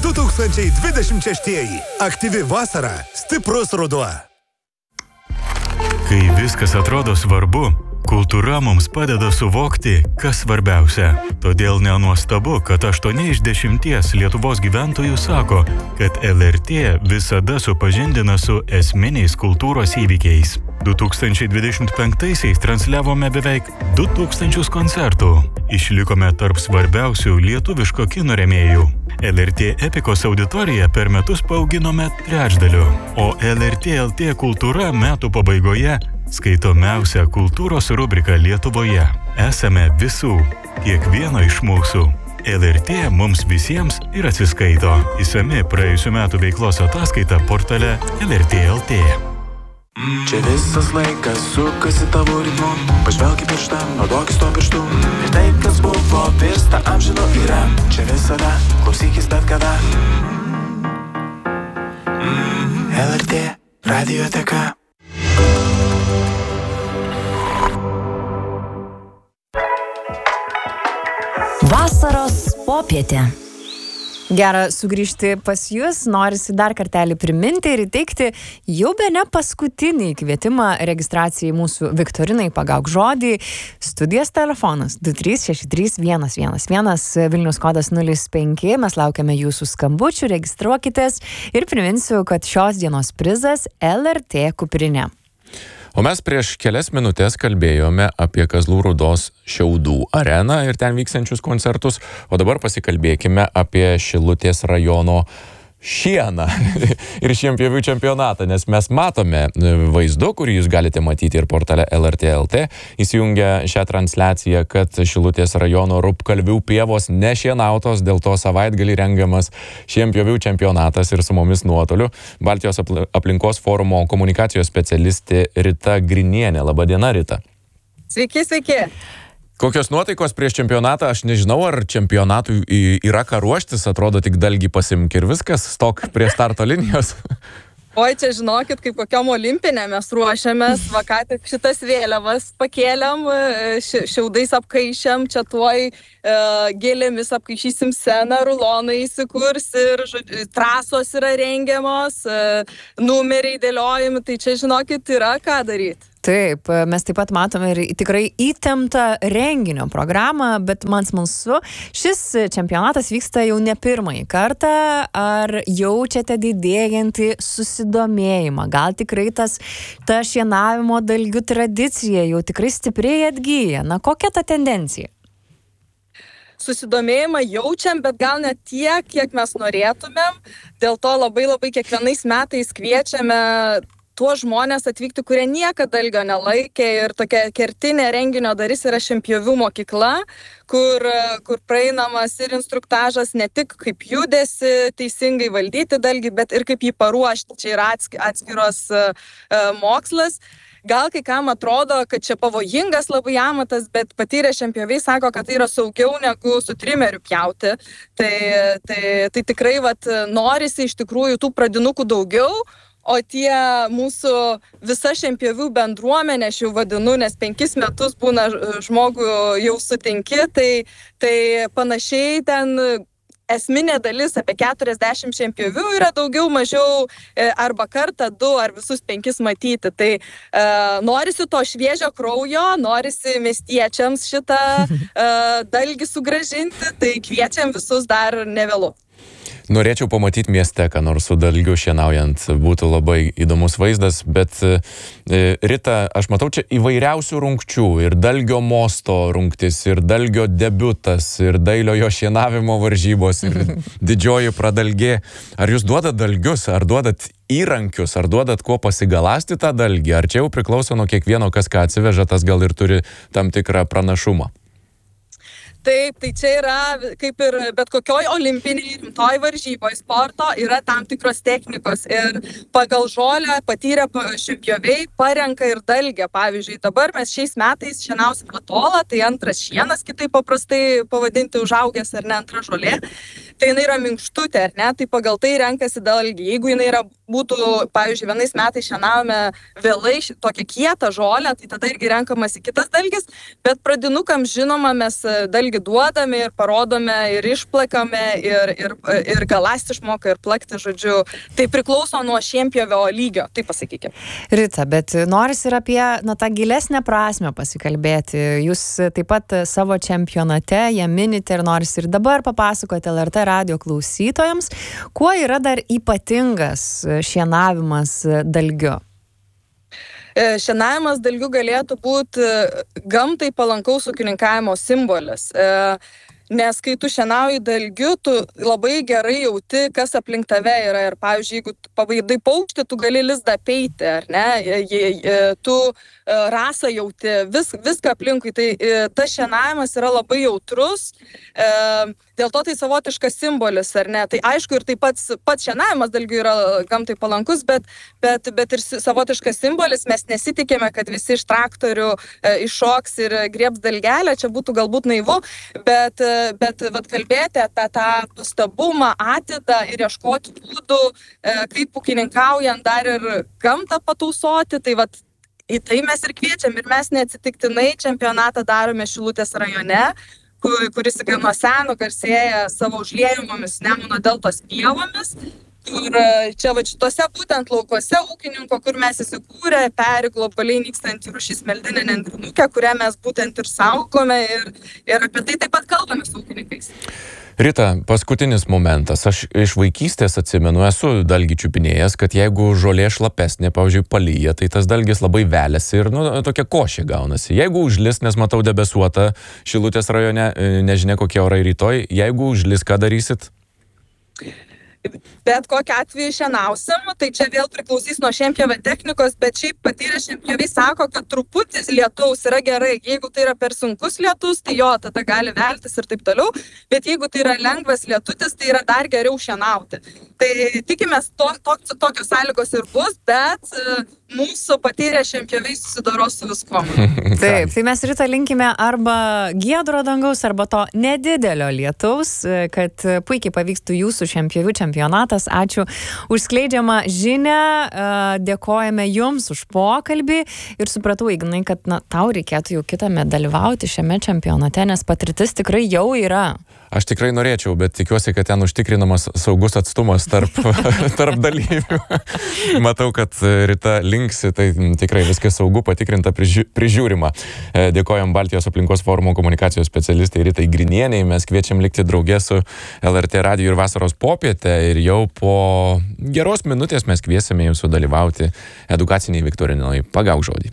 2026. Aktyvi vasara, stiprus ruduo. Kai viskas atrodo svarbu, kultūra mums padeda suvokti, kas svarbiausia. Todėl nenuostabu, kad 8 iš 10 Lietuvos gyventojų sako, kad LRT visada supažindina su esminiais kultūros įvykiais. 2025-aisiais transliavome beveik 2000 koncertų. Išlikome tarp svarbiausių lietuviško kino rėmėjų. LRT Epikos auditoriją per metus paauginome trečdaliu, o LRT LT kultūra metų pabaigoje skaitomiausia kultūros rubrika Lietuvoje. Esame visų, kiekvieno iš mūsų. LRT mums visiems ir atsiskaito. Išsami praėjusių metų veiklos ataskaita portale LRT LT. Čia visas laikas sukasi tavo ritmu. Pažvelk į pirštą, naudokis to pirštu. Ir tai, kas buvo, virsta amžinu yra. Čia visada, klausykis bet kada. LRT radioteka. Vasaros popietė. Gera sugrįžti pas jūs, norisi dar kartelį priminti ir įteikti jau bene paskutinį kvietimą registracijai mūsų viktorinai Pagauk žodį. Studijos telefonas 2363111, Vilniaus kodas 05, mes laukiame jūsų skambučių, registruokitės ir priminsiu, kad šios dienos prizas LRT kuprinė. O mes prieš kelias minutės kalbėjome apie Kazlų Rūdos Šiaudų areną ir ten vykstančius koncertus, o dabar pasikalbėkime apie Šilutės rajono šieną ir šienpjovių čempionatą, nes mes matome vaizdu, kurį jūs galite matyti ir portale LRT LT, įsijungia šią transliaciją, kad Šilutės rajono Rupkalvių pievos nešienautos, dėl to savaitgalį rengiamas šienpjovių čempionatas ir su mumis nuotoliu Baltijos aplinkos forumo komunikacijos specialistė Rita Grinienė. Labadiena, Rita. Sveiki, sveiki. Kokios nuotaikos prieš čempionatą? Aš nežinau, ar čempionatui yra ką ruoštis, atrodo tik dalgį pasimk ir viskas, stok prie starto linijos. Oi, čia žinokit, kaip kokiom olimpinėm mes ruošiamės, va ką tik šitas vėliavas pakėliam, šiaudais apkaišiam, čia tuoj gėlėmis apkaišysim sceną, rulonai įsikurs ir trasos yra rengiamos, numeriai dėliojami, tai čia žinokit yra ką daryti. Taip, mes taip pat matome ir tikrai įtemptą renginio programą, bet man smalsu, šis čempionatas vyksta jau ne pirmąjį kartą, ar jaučiate didėjantį susidomėjimą? Gal tikrai ta šienavimo dalgių tradicija jau tikrai stipriai atgyja? Na, kokia ta tendencija? Susidomėjimą jaučiam, bet gal ne tiek, kiek mes norėtumėm. Dėl to labai kiekvienais metais kviečiame tuos žmonės atvykti, kurie niekada dalgio nelaikė, ir tokia kertinė renginio dalis yra šienpjovių mokykla, kur praeinamas ir instruktažas ne tik kaip judesi teisingai valdyti dalgį, bet ir kaip jį paruošti. Čia yra atskiros mokslas. Gal kai kam atrodo, kad čia pavojingas labai amatas, bet patyrę šienpjoviai sako, kad tai yra saugiau negu su trimeriu pjauti. Tai tikrai norisi iš tikrųjų tų pradinukų daugiau. O tie mūsų visa šienpjovių bendruomenė, aš jau vadinu, nes 5 metus būna žmogų jau sutinki, tai panašiai ten esminė dalis apie 40 šienpjovių yra daugiau mažiau arba kartą 2 ar visus 5 matyti. Tai norisi to šviežio kraujo, norisi miestiečiams šitą dalgį sugrąžinti, tai kviečiam visus dar nevėlu. Norėčiau pamatyti mieste, ką nors su dalgiu šienaujant, būtų labai įdomus vaizdas, bet Rita, aš matau čia įvairiausių rungčių, ir dalgio mosto rungtis, ir dalgio debiutas, ir dailiojo šienavimo varžybos, ir didžioji pradalgė. Ar jūs duodat dalgius, ar duodat įrankius, ar duodat kuo pasigalasti tą dalgį, ar čia jau priklauso nuo kiekvieno, kas ką atsiveža, tas gal ir turi tam tikrą pranašumą? Taip, tai čia yra, kaip ir bet kokioj olimpiniai rimtoj varžyboj sporto, yra tam tikros technikos ir pagal žolę patyrę šienpjoviai parenka ir dalgę. Pavyzdžiui, dabar mes šiais metais šienausim atolą, tai antras šienas, kitaip paprastai pavadinti užaugęs ar ne antra žolė. Tai jinai yra minkštutė, ar ne, tai pagal tai renkasi dalgį. Jeigu jinai yra būtų, pavyzdžiui, vienais metais šienavome vėlai tokią kietą žolę, tai tada irgi renkamasi kitas dalgis, bet pradinukams žinoma mes dalgį duodame ir parodome ir išplakame ir galąsti išmoka ir plakti, žodžiu. Tai priklauso nuo šienpjovio lygio, taip pasakykime. Rita, bet noris ir apie tą gilesnę prasmę pasikalbėti. Jūs taip pat savo čempionate ją minite ir noris ir dabar papasakoti LRT radijo klausytojams, kuo yra dar ypatingas šienavimas dalgiu. Šienavimas dalgiu galėtų būti gamtai palankaus ūkininkavimo simbolis. Nes kai tu šienauji dalgiu, tu labai gerai jauti, kas aplink tave yra. Ir, pavyzdžiui, jeigu pavaidai paukštį, tu gali lizdą apeiti, ar ne? Tu rasą jauti, viską aplinkui. Tai tas šienavimas yra labai jautrus, dėl to tai savotiškas simbolis, ar ne? Tai aišku, ir taip pats šienavimas dalgiu yra gamtai palankus, bet ir savotiškas simbolis. Mes nesitikėme, kad visi iš traktorių iššoks ir griebs dalgelę, čia būtų galbūt naivu, bet kalbėti apie tą pastabumą, atidą ir ieškoti būdų, kaip ūkininkaujant dar ir gamtą patausoti, tai į tai mes ir kviečiam. Ir mes neatsitiktinai čempionatą darome Šilutės rajone, kuris nuo seno garsėja savo užliejamomis Nemuno deltos pievomis. Ir čia šitose būtent laukuose ūkininko, kur mes įsikūrę, peri globaliai nykstantį rūšį smėldinę nendrinukę, kurią mes būtent ir saugome ir apie tai taip pat kalbame su ūkininkais. Rita, paskutinis momentas. Aš iš vaikystės atsimenu, esu dalgį čiupinėjęs, kad jeigu žolė šlapesnė, pavyzdžiui, palyja, tai tas dalgis labai veliasi ir tokia košė gaunasi. Jeigu užlis, nes matau debesuotą Šilutės rajone, nežinia kokie orai rytoj, jeigu užlis, ką darysit? Bet kokiu atveju šienausim, tai čia vėl priklausys nuo šienpjovio technikos, bet šiaip patyrę šienpjoviai sako, kad truputis lietaus yra gerai. Jeigu tai yra per sunkus lietus, tai jo, tada gali veltis ir taip toliau, bet jeigu tai yra lengvas lietutis, tai yra dar geriau šienauti. Tai tikimės, tokios sąlygos ir bus, bet mūsų patyrę šienpjoviai susidoros su viskom. Taip, tai mes Rita linkime arba giedro dangaus, arba to nedidelio lietaus, kad puikiai pavyktų jūsų šienpjovių čempionatas. Ačiū už skleidžiamą žinią, dėkojame jums už pokalbį ir supratau, Ignai, kad tau reikėtų jau kitame dalyvauti šiame čempionate, nes patirtis tikrai jau yra. Aš tikrai norėčiau, bet tikiuosi, kad ten užtikrinamas saugus atstumas tarp dalyvių. Matau, kad Rita linksi, tai tikrai viskas saugu, patikrinta, prižiūrima. Dėkojam Baltijos aplinkos forumo komunikacijos specialistai Ritai Grinieniai. Mes kviečiam likti drauge su LRT radiju ir vasaros popietę ir jau po geros minutės mes kviesime jūsų dalyvauti edukaciniai viktorinoj. Pagauk žodį.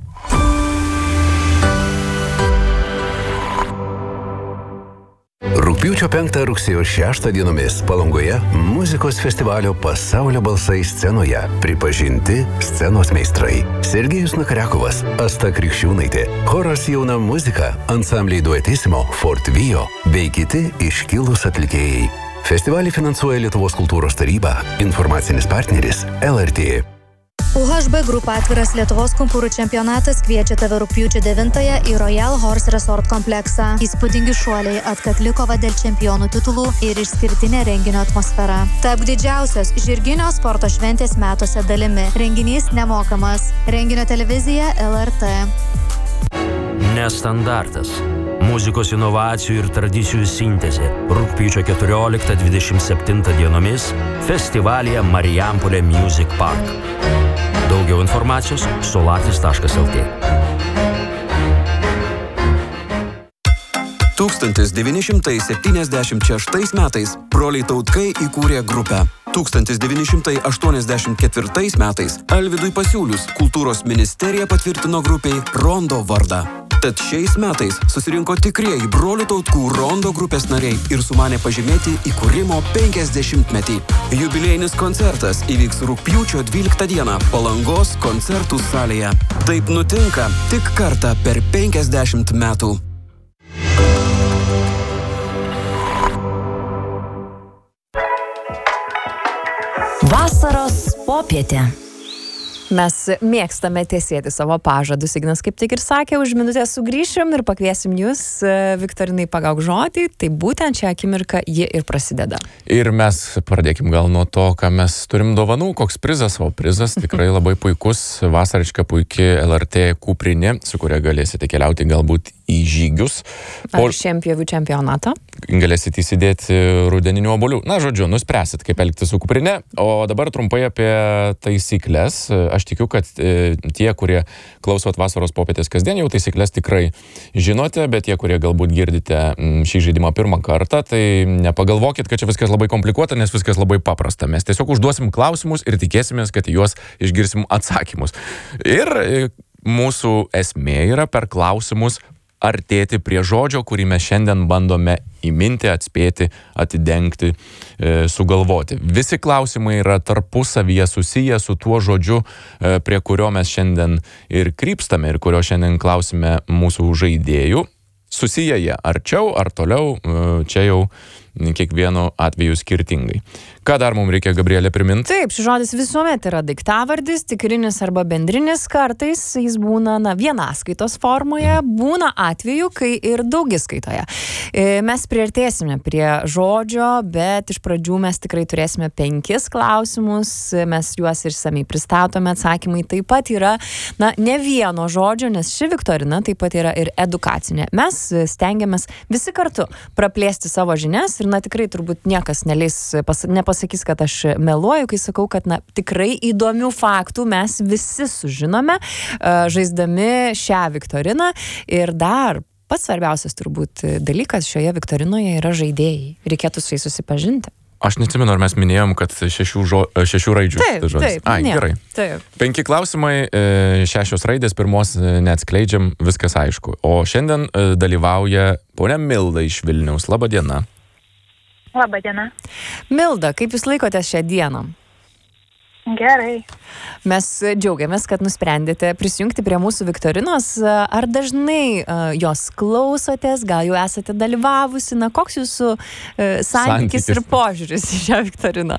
Rugpjūčio 5 rugsėjo 6 dienomis Palangoje muzikos festivalio Pasaulio balsai scenoje pripažinti scenos meistrai. Sergejus Nakariakovas, Asta Krikščiūnaitė, choras Jauna muzika, ansambliai Duetissimo, Fort Vio bei kiti iškilūs atlikėjai. Festivalį finansuoja Lietuvos kultūros taryba, informacinis partneris LRT. UHB Grupa atviras Lietuvos kumpūrų čempionatas kviečia tave rugpjūčio 9-ąją į Royal Horse Resort kompleksą. Įspūdingi šuoliai, atkakli kova dėl čempionų titulų ir išskirtinė renginio atmosfera. Tapk didžiausios žirginio sporto šventės metuose dalimi. Renginys nemokamas. Renginio televizija LRT. Nestandartas. Muzikos inovacijų ir tradicijų sintezė. Rugpjūčio 14-27 dienomis festivalyje Marijampolė Music Park. Daugiau informacijos solatis.lt. 1976 metais broliai Tautkai įkūrė grupę. 1984 metais Alvydui pasiūlius kultūros ministerija patvirtino grupiai Rondo vardą. Tad šiais metais susirinko tikrieji brolių Tautkų Rondo grupės nariai ir sumanė pažymėti įkūrimo 50-metį. Jubiliejinis koncertas įvyks rugpjūčio 12 dieną Palangos koncertų salėje. Taip nutinka tik kartą per 50 metų. Vasaros popietė. Mes mėgstame tiesėti savo pažadus. Ignas kaip tik ir sakė, už minutę sugrįšim ir pakviesim jūs, Viktorinai, pagauk žodį. Tai būtent šią akimirką ji ir prasideda. Ir mes pradėkim gal nuo to, ką mes turim dovanų. Koks prizas, o prizas tikrai labai puikus, vasariška puikiai LRT kuprinė, su kuria galėsite keliauti galbūt į žygius. Ar šienpjovių čempionatą? Galėsite įsidėti rudeninių obuolių. Na, žodžiu, nuspręsit, kaip elgtis su kuprinė. O dabar trumpai apie taisyklės. Aš tikiu, kad tie, kurie klausot Vasaros popietės kasdien, jau taisyklės tikrai žinote, bet tie, kurie galbūt girdite šį žaidimą pirmą kartą, tai nepagalvokit, kad čia viskas labai komplikuota, nes viskas labai paprasta. Mes tiesiog užduosim klausimus ir tikėsimės, kad juos išgirsim atsakymus. Ir mūsų esmė yra per klausimus artėti prie žodžio, kurį mes šiandien bandome įminti, atspėti, atidengti, sugalvoti. Visi klausimai yra tarpusavyje susiję su tuo žodžiu, prie kurio mes šiandien ir krypstame ir kurio šiandien klausime mūsų žaidėjų. Susiję jie arčiau ar toliau, čia jau kiekvienu atveju skirtingai. Ką dar mums reikia, Gabrielė, priminti? Taip, šis žodis visuomet yra daiktavardis, tikrinis arba bendrinis, kartais jis būna vienaskaitos formoje, būna atveju, kai ir daugiskaitoje. Mes priartėsime prie žodžio, bet iš pradžių mes tikrai turėsime 5 klausimus, mes juos išsamei pristatome, atsakymai taip pat yra, ne vieno žodžio, nes ši viktorina taip pat yra ir edukacinė. Mes stengiamės visi kartu praplėsti savo žinias ir tikrai turbūt niekas nepasakys, kad aš meluoju, kai sakau, kad tikrai įdomių faktų mes visi sužinome, žaisdami šią viktoriną. Ir dar pats svarbiausias turbūt dalykas šioje viktorinoje yra žaidėjai. Reikėtų su jais susipažinti. Aš neatsimenu, ar mes minėjom, kad 6 raidžių. Taip. Gerai. Taip. 5 klausimai, 6 raidės, pirmos neatskleidžiam, viskas aišku. O šiandien dalyvauja ponia Milda iš Vilniaus. Labą dieną. Labą dieną. Milda, kaip jūs laikotės šią dieną? Gerai. Mes džiaugiamės, kad nusprendėte prisijungti prie mūsų viktorinos. Ar dažnai jos klausotės, gal jau esate dalyvavusi? Koks jūsų santykis ir požiūris į šią viktoriną?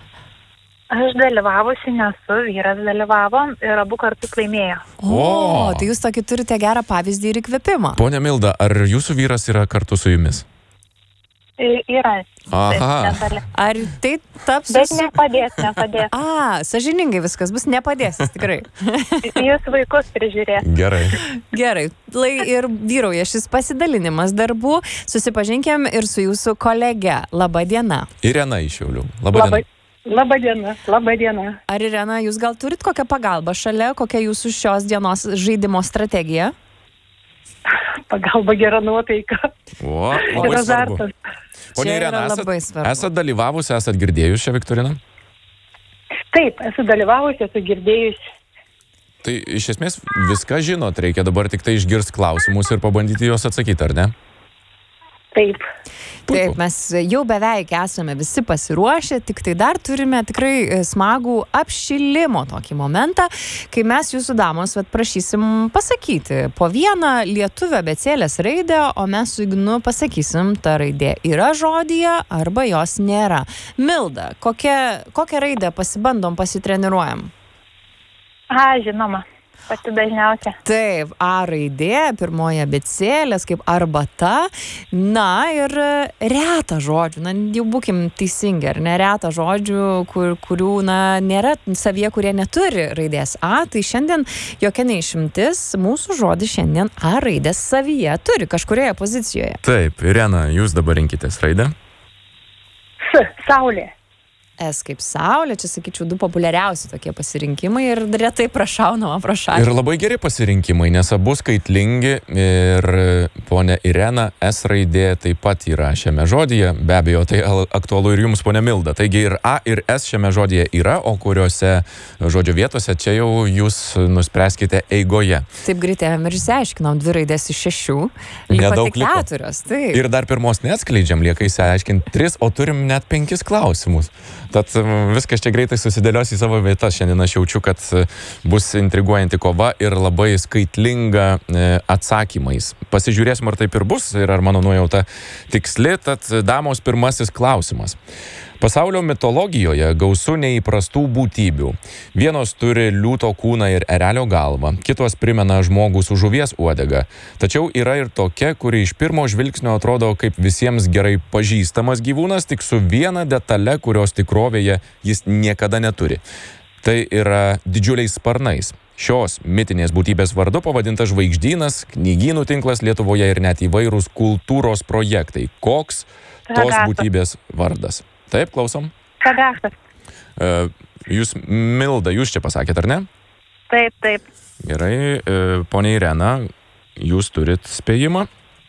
Aš dalyvavusi nesu, vyras dalyvavo ir abu kartus laimėjo. Tai jūs tokį turite gerą pavyzdį ir įkvėpimą. Ponia Milda, ar jūsų vyras yra kartu su jumis? Yra. Aha. Ar tai taps... Bet nepadės. Sąžiningai viskas bus, nepadės tikrai. Jūs vaikus prižiūrės. Gerai. Ir vyrauja šis pasidalinimas darbų. Susipažinkim ir su jūsų kolege. Labą dieną. Irena iš Šiaulių. Labą dieną. Labą dieną. Ar Irena, jūs gal turit kokią pagalbą šalia, kokia jūsų šios dienos žaidimo strategija? Pagalba, gera nuotaika. Labai svarbu. Ponia Irena, esat dalyvavusi, esat girdėjus šią viktoriną? Taip, esu dalyvavusi, esu girdėjus. Tai iš esmės viską žinot, reikia dabar tik tai išgirsti klausimus ir pabandyti juos atsakyti, ar ne? Taip. Taip, mes jau beveik esame visi pasiruošę, tik tai dar turime tikrai smagų apšilimo tokį momentą, kai mes jūsų damos prašysim pasakyti po vieną lietuvio abėcėlės raidę, o mes su Ignu pasakysim, ta raidė yra žodyje arba jos nėra. Milda, kokią raidę pasitreniriuojam? Žinoma. Pati dažniausia. Taip, A raidė, pirmoji abėcėlės, kaip arbata. Ir reta žodžių, jau būkim teisingi, ar ne, reta žodžių, kurių nėra savyje, kurie neturi raidės A, tai šiandien jokia neišimtis, mūsų žodis šiandien A raidės savyje turi kažkurioje pozicijoje. Taip, Irena, jūs dabar rinkitės raidę? Saulė. S kaip saulė, čia sakyčiau 2 populiariausi tokie pasirinkimai ir retai prašaunama pro šalį. Ir labai geri pasirinkimai, nes abu skaitlingi ir ponia Irena, S raidė taip pat yra šiame žodyje, be abejo, tai aktualu ir jums, ponia Milda. Taigi ir A ir S šiame žodyje yra, o kuriuose žodžio vietose čia jau jūs nuspręskite eigoje. Taip greitai ir išsiaiškinom 2 raidės iš 6, liko tik 4. Taip. Ir dar pirmos neatskleidžiam, lieka išsiaiškinti 3, o turim net 5 klausimus. Tad viskas čia greitai susidėlios į savo vietas. Šiandien aš jaučiu, kad bus intriguojanti kova ir labai skaitlinga atsakymais. Pasižiūrėsim, ar taip ir bus ir ar mano nuojauta tiksli. Tad damos pirmasis klausimas. Pasaulio mitologijoje gausu neįprastų būtybių. Vienos turi liūto kūną ir erelio galvą, kitos primena žmogų su žuvies uodega. Tačiau yra ir tokia, kuri iš pirmo žvilgsnio atrodo kaip visiems gerai pažįstamas gyvūnas, tik su viena detale, kurios tikrovėje jis niekada neturi. Tai yra didžiuliais sparnais. Šios mitinės būtybės vardu pavadintas žvaigždynas, knygynų tinklas Lietuvoje ir net įvairūs kultūros projektai. Koks tos būtybės vardas? Taip, klausom. Pegasas. Jūs, Milda, jūs čia pasakėt, ar ne? Taip. Gerai, ponia Irena, jūs turit spėjimą?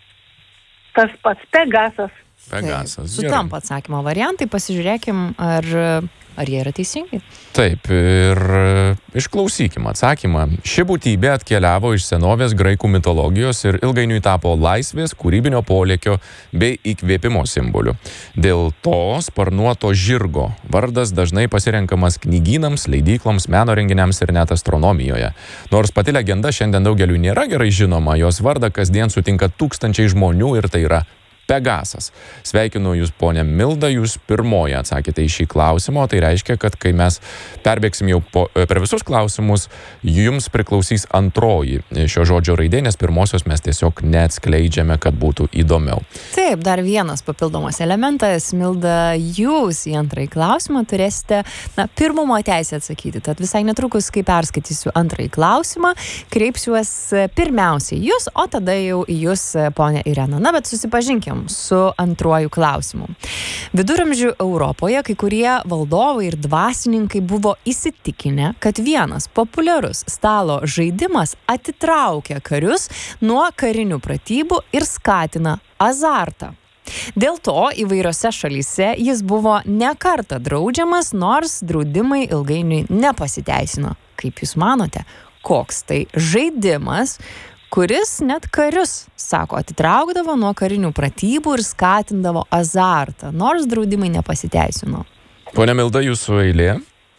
Tas pats Pegasas. Pegasas. Sutampa atsakymo variantai, pasižiūrėkim, ar jie yra teisingi. Taip, ir išklausykim atsakymą. Ši būtybė atkeliavo iš senovės graikų mitologijos ir ilgainiui tapo laisvės, kūrybinio polėkio bei įkvėpimo simboliu. Dėl to sparnuoto žirgo vardas dažnai pasirenkamas knygynams, leidykloms, meno renginiams ir net astronomijoje. Nors pati legenda šiandien daugeliui nėra gerai žinoma, jos vardą kasdien sutinka tūkstančiai žmonių ir tai yra Pegasas. Sveikinu jūs, ponė Milda, jūs pirmoji atsakėte į šį klausimą, tai reiškia, kad kai mes perbėgsim jau per visus klausimus, jums priklausys antroji šio žodžio raidė, nes pirmosios mes tiesiog neatskleidžiame, kad būtų įdomiau. Taip, dar vienas papildomas elementas. Milda, jūs į antrąjį klausimą turėsite pirmumo teisę atsakyti. Tad visai netrukus, kai perskaitysiu antrąjį klausimą, kreipsiuos pirmiausiai jūs, o tada jau į jūs, ponė Irena. Na, bet susipažinkim su antruoju klausimu. Viduramžių Europoje kai kurie valdovai ir dvasininkai buvo įsitikinę, kad vienas populiarus stalo žaidimas atitraukia karius nuo karinių pratybų ir skatina azartą. Dėl to įvairiose šalyse jis buvo ne kartą draudžiamas, nors draudimai ilgainiui nepasiteisino. Kaip jūs manote, koks tai žaidimas, kuris net karius, sako, atitraukdavo nuo karinių pratybų ir skatindavo azartą, nors draudimai nepasiteisino? Pone Milda, jūsų eilė?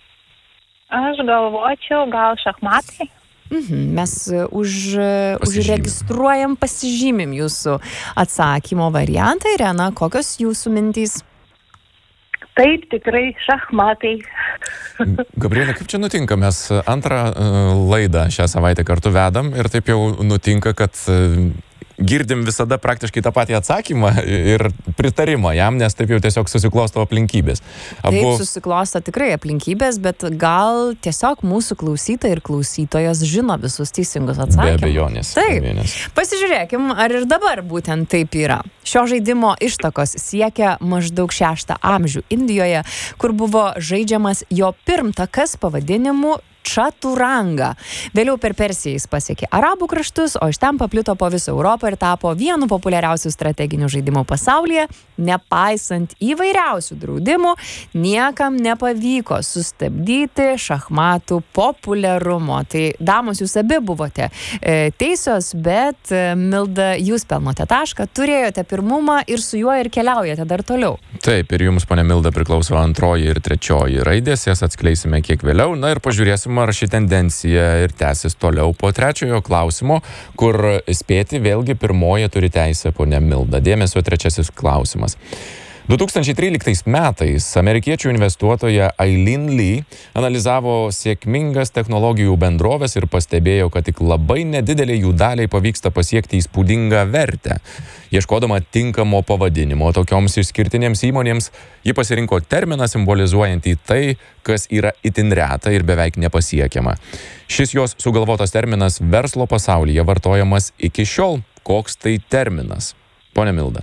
Aš galvočiau, gal šachmatai. Mes užregistruojam, pasižymim jūsų atsakymo variantą. Irena, kokios jūsų mintys? Taip, tikrai šachmatai. Gabrielė, kaip čia nutinka? Mes antrą laidą šią savaitę kartu vedam ir taip jau nutinka, kad girdim visada praktiškai tą patį atsakymą ir pritarimą jam, nes taip jau tiesiog susiklosto aplinkybės. Taip, susiklosto tikrai aplinkybės, bet gal tiesiog mūsų klausytojai ir klausytojos žino visus teisingus atsakymus. Be abejonės. Taip. Pasižiūrėkim, ar ir dabar būtent taip yra. Šio žaidimo ištakos siekia maždaug 6 amžių Indijoje, kur buvo žaidžiamas jo pirmtakas pavadinimu čaturanga. Vėliau per Persiją jis pasiekė arabų kraštus, o iš ten paplito po visą Europą ir tapo vienu populiariausių strateginių žaidimų pasaulyje. Nepaisant įvairiausių draudimų, niekam nepavyko sustabdyti šachmatų populiarumo. Tai, damos, jūs abi buvote teisios, bet Milda, jūs pelnote tašką, turėjote pirmumą ir su juo ir keliaujate dar toliau. Taip, ir jums, ponė Milda, priklauso antroji ir trečioji raidės, jas atskleisime kiek vėliau. Na ir pažiūrėsim, ar ši tendencija ir tęsis toliau po trečiojo klausimo, kur spėti vėlgi pirmoji turi teisę ponė Milda. Dėmesio, trečiasis klausimas. 2013 metais amerikiečių investuotoja Aileen Lee analizavo sėkmingas technologijų bendroves ir pastebėjo, kad tik labai nedidelė jų daliai pavyksta pasiekti įspūdingą vertę. Ieškodama tinkamo pavadinimo tokioms išskirtinėms įmonėms, ji pasirinko terminą simbolizuojantį tai, kas yra itin reta ir beveik nepasiekiama. Šis jos sugalvotas terminas verslo pasaulyje vartojamas iki šiol. Koks tai terminas? Pone Milda.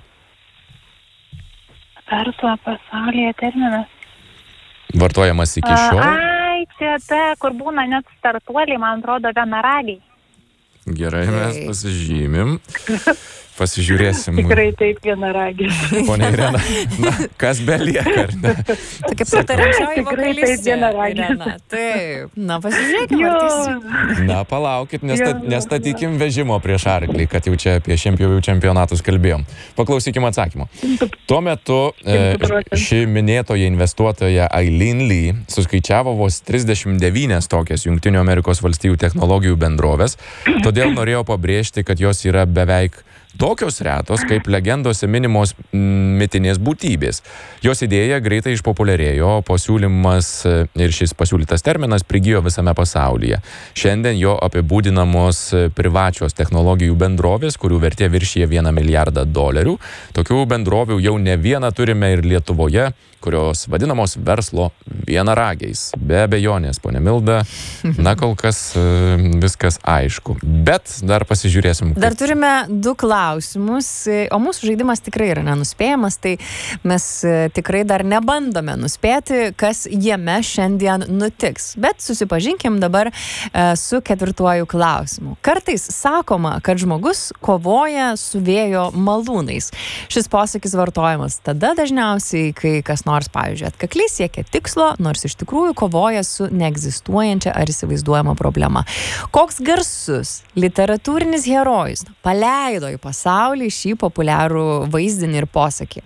Verslo pasaulyje terminas. Vartojamas iki šiol? Ai, čia ta, kur būna net startuoliai, man atrodo, vienaragiai. Gerai, mes pasižymim. Pasižiūrėsim. Tikrai taip, vienaragis. Pone Irena, na, kas belieka, ar ne? Tokia pritariančioji vokalistė, Irena. Taip, na, pasižiūrėkime, ar teisybė. Na, palaukit, nestatykim vežimo prieš arklį, kad jau čia apie šienpjovių čempionatus kalbėjom. Paklausykim atsakymo. Tuo metu ši minėtoja investuotoja Aileen Lee suskaičiavo vos 39 tokias Jungtinių Amerikos valstijų technologijų bendrovės, todėl norėjo pabrėžti, kad jos yra beveik tokios retos kaip legendose minimos mitinės būtybės. Jos idėja greitai išpopuliarėjo, pasiūlymas ir šis pasiūlytas terminas prigijo visame pasaulyje. Šiandien jo apibūdinamos privačios technologijų bendrovės, kurių vertė viršyje $1 milijardą. Tokių bendrovių jau ne vieną turime ir Lietuvoje, kurios vadinamos verslo vienaragiais. Be abejonės, ponia Milda, na kol kas viskas aišku. Bet dar pasižiūrėsim. Dar turime 2 klausimus, o mūsų žaidimas tikrai yra nenuspėjamas, tai mes tikrai dar nebandome nuspėti, kas jame šiandien nutiks. Bet susipažinkim dabar su 4 klausimu. Kartais sakoma, kad žmogus kovoja su vėjo malūnais. Šis posakis vartojamas tada dažniausiai, kai kas nors, pavyzdžiui, atkakliai siekia tikslo, nors iš tikrųjų kovoja su neegzistuojančia ar įsivaizduojama problema. Koks garsus literatūrinis herojus paleido į pasaulį šį populiarų vaizdinį ir posakį?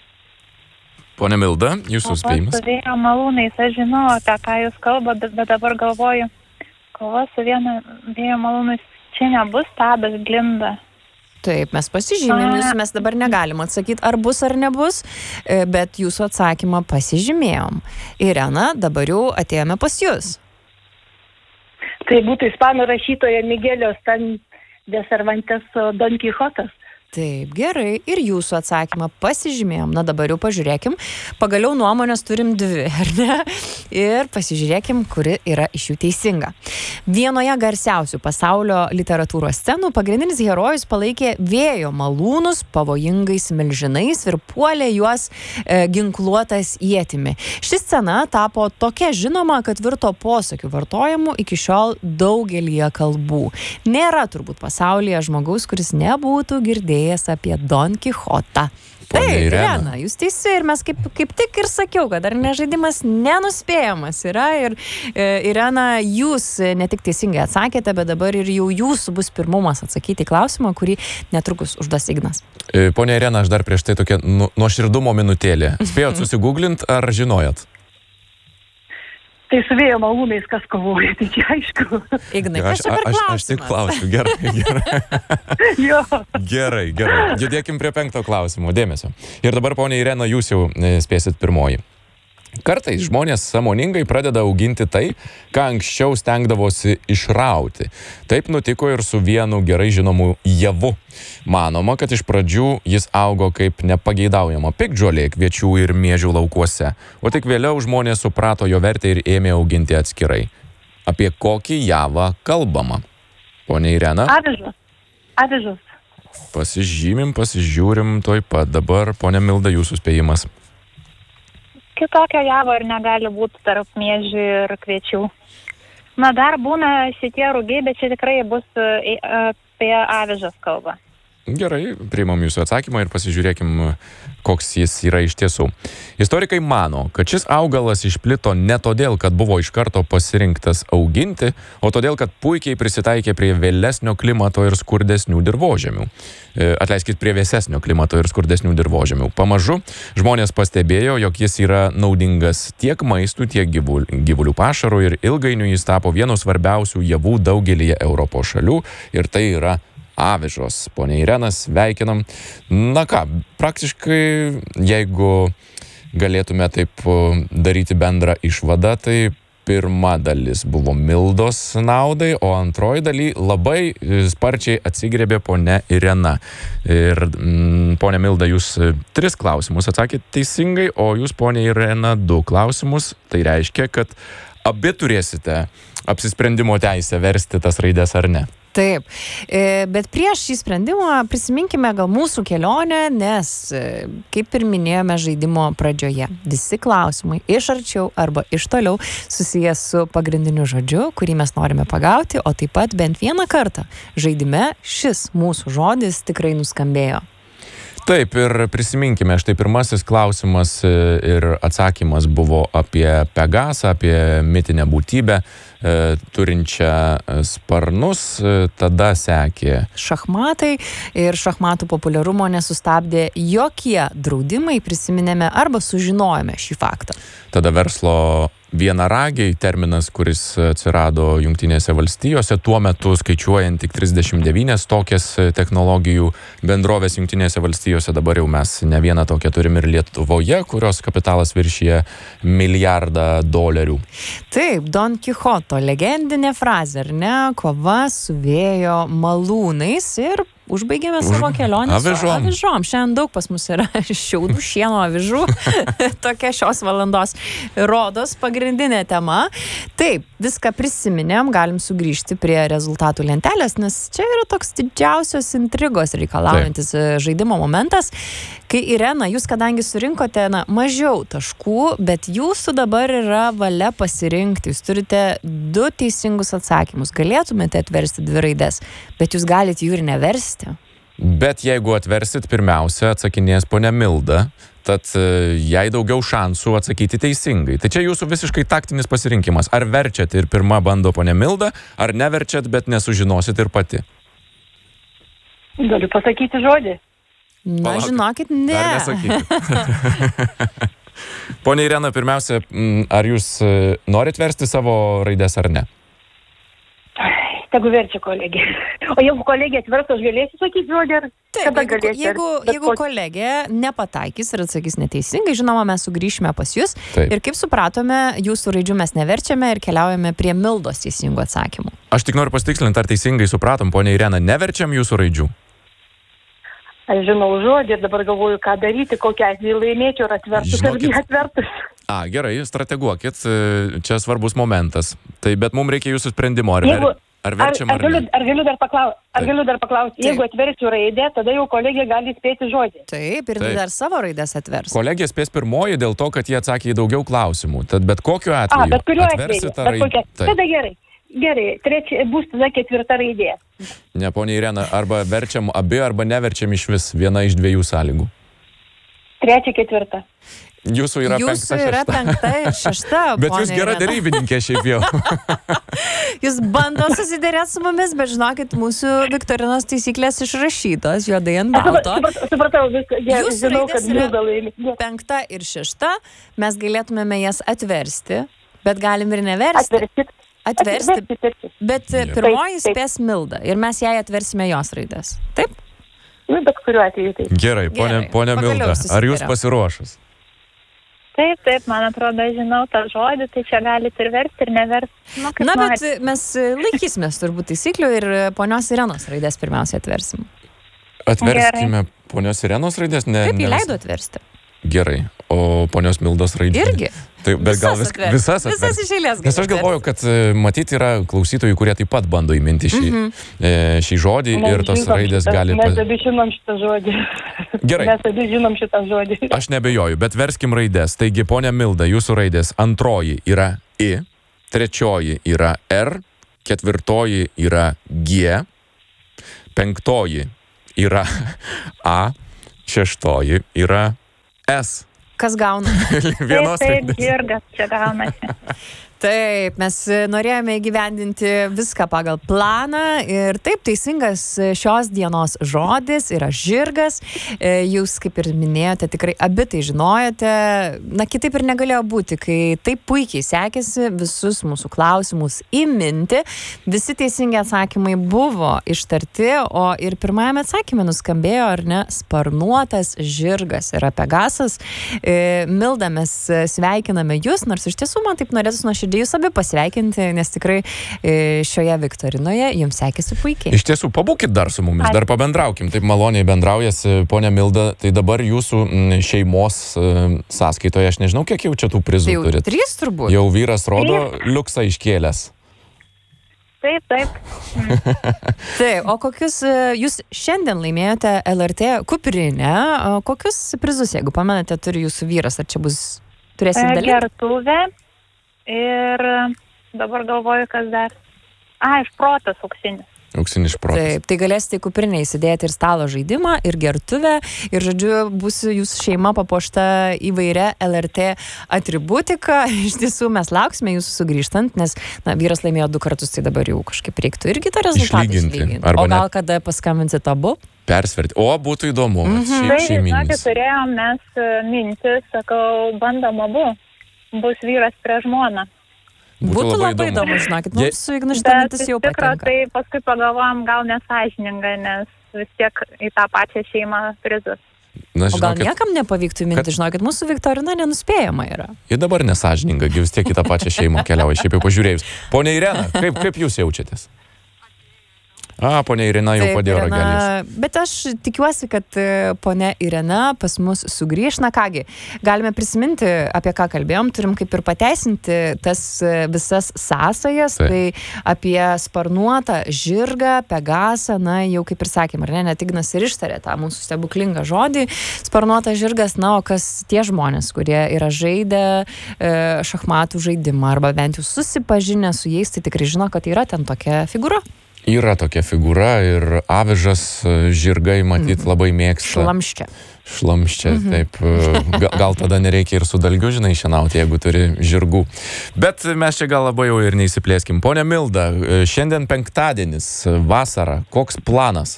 Pone Milda, jūsų spėjimas. Su vėjo malūnais, aš žinau, apie ką jūs kalbate, bet dabar galvoju, kova su vėjo malūnais, čia nebus Tadas Blinda. Taip, mes pasižymėm, mes dabar negalim atsakyti, ar bus ar nebus, bet jūsų atsakymą pasižymėjom. Irena, dabar jau atėjome pas jūs. Tai būtų ispanų rašytoja Miguelio de Cervantes Don Quijotas. Taip, gerai. Ir jūsų atsakymą pasižymėjom. Na dabar jau pažiūrėkim. Pagaliau nuomonės turim 2, ar ne? Ir pasižiūrėkim, kuri yra iš jų teisinga. Vienoje garsiausių pasaulio literatūros scenų pagrindinis herojus palaikė vėjo malūnus pavojingais milžinais ir puolė juos ginkluotas ietimi. Ši scena tapo tokia žinoma, kad virto posakių vartojimu iki šiol daugelyje kalbų. Nėra turbūt pasaulyje žmogaus, kuris nebūtų girdėjęs apie Don Quixotą. Taip, Irena, jūs teisi ir mes kaip tik ir sakiau, kad dar žaidimas nenuspėjamas yra ir Irena, jūs ne tik teisingai atsakėte, bet dabar ir jau jūsų bus pirmumas atsakyti į klausimą, kurį netrukus užduos Ignas. Ponia Irena, aš dar prieš tai tokia nuoširdumo minutėlė. Spėjot susigūglint ar žinojot? Tai su vėjo malūnais kas kovoja, tai čia aišku. Ignai, kas čia per klausimas? Aš tik klausiu, gerai. Jo. Gerai. Judėkim prie 5 klausimo, dėmesio. Ir dabar, ponia Irena, jūs jau spėsit pirmoji. Kartais žmonės sąmoningai pradeda auginti tai, ką anksčiau stengdavosi išrauti. Taip nutiko ir su vienu gerai žinomu javu. Manoma, kad iš pradžių jis augo kaip nepageidaujama piktžolė kviečių ir miežių laukuose, o tik vėliau žmonės suprato jo vertę ir ėmė auginti atskirai. Apie kokį javą kalbama? Ponia Irena? Avižas. Pasižiūrim tuoj pat. Dabar, ponia Milda, jūsų spėjimas. Kitokio javo ir negali būti tarp miežių ir kviečių. Na, dar būna šitie rugiai, bet čia tikrai bus apie avižas kalba. Gerai, priimam jūsų atsakymą ir pasižiūrėkim, koks jis yra iš tiesų. Istorikai mano, kad šis augalas išplito ne todėl, kad buvo iš karto pasirinktas auginti, o todėl, kad puikiai prisitaikė prie vėlesnio klimato ir skurdesnių dirvožemių. Atleiskit, prie vėsesnio klimato ir skurdesnių dirvožemių. Pamažu žmonės pastebėjo, jog jis yra naudingas tiek maistų, tiek gyvulių pašarų ir ilgainiui jis tapo vienu svarbiausių javų daugelyje Europos šalių ir tai yra avižos. Ponia Irena, sveikinam. Na ką, praktiškai, jeigu galėtume taip daryti bendrą išvadą, tai pirma dalis buvo Mildos naudai, o antroji daly labai sparčiai atsigrebė ponia Irena. Ir ponia Milda, jūs 3 klausimus atsakėte teisingai, o jūs, ponia Irena, 2 klausimus. Tai reiškia, kad abi turėsite apsisprendimo teisę versti tas raides ar ne. Taip, bet prieš šį sprendimą prisiminkime gal mūsų kelionę, nes, kaip ir minėjome žaidimo pradžioje, visi klausimai iš arčiau arba iš toliau susijęs su pagrindiniu žodžiu, kurį mes norime pagauti, o taip pat bent vieną kartą žaidime šis mūsų žodis tikrai nuskambėjo. Taip, ir prisiminkime, štai pirmasis klausimas ir atsakymas buvo apie Pegasą, apie mitinę būtybę, turinčią sparnus, tada sekė šachmatai ir šachmatų populiarumo nesustabdė jokie draudimai, prisiminėme arba sužinojome šį faktą. Tada verslo vienaragiai terminas, kuris atsirado Jungtinėse valstijose, tuo metu skaičiuojant tik 39 tokias technologijų bendrovės Jungtinėse valstijose, dabar jau mes ne vieną tokią turim ir Lietuvoje, kurios kapitalas viršyje $1 milijardą. Taip, Don Kichoto legendinė frazė, ar ne? Kova su vėjo malūnais ir užbaigėme savo kelionę su avižom. Šiandien daug pas mus yra šiaudų, šieno, avižų. Tokia šios valandos rodos pagrindinė tema. Taip, viską prisiminėm, galim sugrįžti prie rezultatų lentelės, nes čia yra toks didžiausios intrigos reikalaujantis žaidimo momentas. Kai Irena, jūs kadangi surinkote mažiau taškų, bet jūsų dabar yra valia pasirinkti. Jūs turite 2 teisingus atsakymus. Galėtumėte atversti 2 raides, bet jūs galite jų ir neversti. Bet jeigu atversit, pirmiausia atsakinės ponia Milda, tad jai daugiau šansų atsakyti teisingai. Tai čia jūsų visiškai taktinis pasirinkimas. Ar verčiat ir pirma bando ponia Milda, ar neverčiat, bet nesužinosit ir pati? Galiu pasakyti žodį. Na, žinokit, ne. Dar nesakykit. Ponia Irena, pirmiausia, ar jūs norit versti savo raides ar ne? Tegu verčia kolegė. O jeigu kolegė atverstų, aš galėsiu sakyti žodį, ar kada galėsiu? Jeigu kolegė nepataikys ir atsakys neteisingai, žinoma, mes sugrįšime pas jūs. Taip. Ir kaip supratome, jūsų raidžių mes neverčiame ir keliaujame prie Mildos teisingų atsakymų. Aš tik noriu pasitikslinti, ar teisingai supratom, ponia Irena, neverčiam jūsų raidžių? Aš žinau žodį ir dabar galvoju, ką daryti, kokią atveju laimėčiau, ar atvertus. Gerai, strateguokit, čia svarbus momentas. Tai, bet mums reikia jūsų sprendimo, ar verčiam ar ne? Ar galiu dar paklausti, jeigu atversiu raidę, tada jau kolegė gali spėti žodį. Taip, ir dar savo raidės atvers. Kolegė spės pirmoji dėl to, kad jie atsakė į daugiau klausimų. Tad bet kokiu atveju bet kuriuo atversit atveju, raidę. Tada gerai, bus tada 4 raidė. Ne, ponia Irena, arba verčiam abi, arba neverčiam iš vis, viena iš 2 sąlygų. 3, 4. Jūsų yra 5, 6. Jūsų yra 5 ir 6, Bet jūs gera derybininkė šiaip jau. Jūs bando susiderėti su mumis, bet žinokit, mūsų viktorinos taisyklės išrašytos, juodai ant balto. Supratau viską. Jūsų raidės yra 5 ir 6, mes galėtumėme jas atversti, bet galim ir neversti. Atversti. Bet pirmoji spės Milda ir mes jai atversime jos raidės. Taip? Bet kuriuo atveju taip. Gerai, ponia Milda, ar jūs pasiruošus? Taip, man atrodo, žinau tą žodį, tai čia galite ir versti, ir neversti. Bet mes laikysimės turbūt taisyklių ir ponios Irenos raidės pirmiausiai atversim. Atverskime ponios Irenos raidės? Taip, įleido atversti. Gerai, o ponios Mildos raidės? Irgi. Taip, bet gal visas iš eilės. Nes aš galvoju, kad matyti yra klausytojų, kurie taip pat bando įminti šį žodį ir tos raidės gali... Mes abi žinom šitą žodį. Gerai. Mes abi žinom šitą žodį. Aš nebejoju, bet verskim raidės. Taigi, ponia Milda, jūsų raidės antroji yra I, trečioji yra R, ketvirtoji yra G, penktoji yra A, šeštoji yra S. Kas gauna? Taip, Žirgas čia gaunasi. Taip, mes norėjome įgyvendinti viską pagal planą ir taip, teisingas šios dienos žodis yra žirgas. Jūs, kaip ir minėjote, tikrai abi tai žinojote. Na, kitaip ir negalėjo būti, kai taip puikiai sekėsi visus mūsų klausimus įminti. Visi teisingi atsakymai buvo ištarti, o ir pirmajame atsakyme nuskambėjo, ar ne, sparnuotas žirgas yra Pegasas. Milda, mes sveikiname jūs, nors iš tiesų man taip norėtus nuoširdžiai jūs abi pasveikinti, nes tikrai šioje viktorinoje jums sekėsi puikiai. Iš tiesų, pabūkit dar su mumis, dar pabendraukim, taip maloniai bendraujasi, ponia Milda, tai dabar jūsų šeimos sąskaitoje, aš nežinau, kiek jau čia tų prizų turit. 3 turbūt. Jau vyras rodo liuksą iškėlęs. Taip. Taip, o kokius, jūs šiandien laimėjote LRT kuprinę, kokius prizus, jeigu pamenate, turi jūsų vyras, ar čia turėsit dalyvauti? Gertuvė. Ir dabar galvoju, kas dar. Šprotas auksinis. Auksinis šprotas. Taip, tai galėsite į kuprinę įsidėti ir stalo žaidimą, ir gertuvę, ir žodžiu, bus jūsų šeima papuošta įvairia LRT atributika. Iš tiesų mes lauksime jūsų sugrįžtant, nes vyras laimėjo 2 kartus, tai dabar jau kažkaip reiktų irgi tą rezultatą išlyginti. O gal kada paskambinsit abu? Persverti. O, būtų įdomu. Tai, žinokit, turėjom mes mintį, sakau, bandom abu. bus vyras prie žmoną. Būtų labai įdomu, žinokit, mums su Ignu šitą mintis jau patinka. Tai paskui pagalvojom, gal nesąžininga, nes vis tiek į tą pačią šeimą prizus. Na, o gal niekam nepavyktų minti, žinokit, mūsų Viktorina nenuspėjama yra. Ir dabar nesąžininga, vis tiek į tą pačią šeimą keliauja, šiaip jau pažiūrėjus. Ponia Irena, kaip jūs jaučiatės? Ponia Irena jau padėjo ragelį. Bet aš tikiuosi, kad ponia Irena pas mus sugrįš. Na kągi, galime prisiminti, apie ką kalbėjom, turim kaip ir pateisinti tas visas sąsajas, tai apie sparnuotą žirgą, Pegasą, na jau kaip ir sakėm, ar ne, net Ignas ir ištarė tą mūsų stebuklingą žodį, sparnuotas žirgas, na o kas tie žmonės, kurie yra žaidę šachmatų žaidimą, arba bent jau susipažinę su jais, tai tikrai žino, kad yra ten tokia figūra. Yra tokia figūra ir avižas žirgai, matyt, labai mėgsta. Šlamščia, taip. Gal tada nereikia ir su dalgiu, žinai, šienauti, jeigu turi žirgų. Bet mes čia gal labai jau ir neįsiplėskim. Ponia Milda, šiandien penktadienis, vasara, koks planas?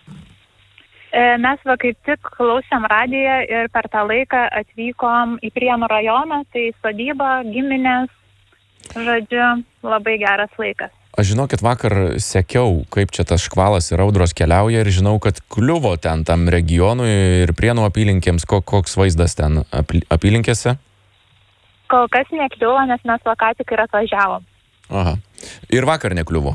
Mes va kaip tik klausėm radiją ir per tą laiką atvykom į Prienų rajoną, tai sodyba, giminės, žodžiu, labai geras laikas. Aš žinokit, vakar sekiau, kaip čia tas škvalas ir audros keliauja ir žinau, kad kliuvo ten tam regionui ir Prienų apylinkėms, koks vaizdas ten apylinkėse? Kol kas nekliuvo, nes mes ką tik ir atvažiavom. Aha. Ir vakar nekliuvo?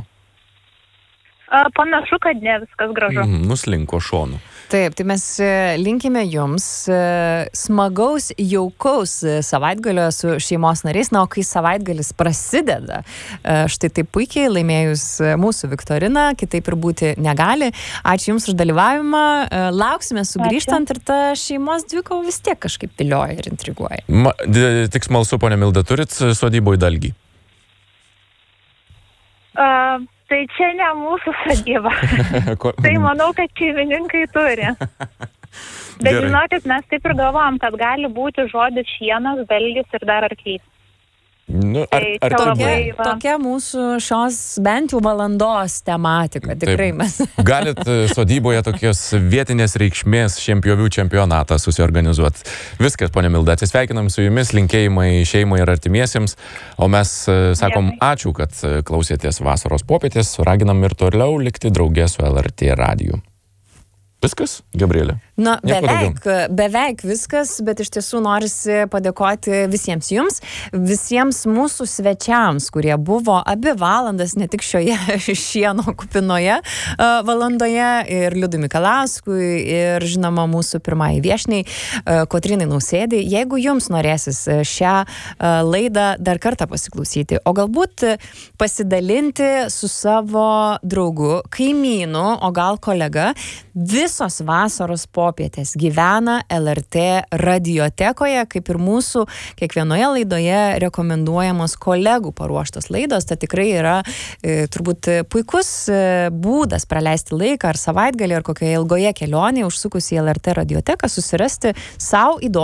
Panašu, kad ne viskas gražu. Nuslinko šonu. Taip, tai mes linkime jums smagaus, jaukaus savaitgalio su šeimos nariais. Na, o kai savaitgalis prasideda, štai taip puikiai laimėjus mūsų Viktoriną, kitaip ir būti negali. Ačiū Jums už dalyvavimą. Lauksime sugrįžtant ir ta šeimos dvikova vis tiek kažkaip vilioja ir intriguoja. Tik smalsu, ponia Milda, turit sodyboj dalgį? Tai čia ne mūsų sodyba. Tai manau, kad šeimininkai turi. Bet žinokit, mes taip ir galvojam, kad gali būti žodis šienas, dalgis ir dar arklys. Ar tokia mūsų šios bent jau valandos tematika, tikrai mes. Galit sodyboje tokios vietinės reikšmės šienpjovių čempionatą susiorganizuoti. Viskas, ponia Milda, atsisveikinam su jumis, linkėjimai šeimai ir artimiesiems, o mes sakom ačiū, kad klausėtės Vasaros popietės, raginam ir toliau likti drauge su LRT radiju. Viskas, Gabrielė? Na, beveik viskas, bet iš tiesų norisi padėkoti visiems jums, visiems mūsų svečiams, kurie buvo 2 valandas, ne tik šioje šieno kupinoje valandoje, ir Liudui Mikalauskui, ir žinoma mūsų pirmai viešniai Kotrynai Nausėdai. Jeigu jums norėsis šią laidą dar kartą pasiklausyti, o galbūt pasidalinti su savo draugu, kaimynu, o gal kolega, visos vasaros popietės gyvena LRT radiotekoje, kaip ir mūsų kiekvienoje laidoje rekomenduojamos kolegų paruoštos laidos. Tai tikrai yra turbūt puikus būdas praleisti laiką ar savaitgalį ar kokioje ilgoje kelionėje užsukus į LRT radioteką, susirasti sau įdomų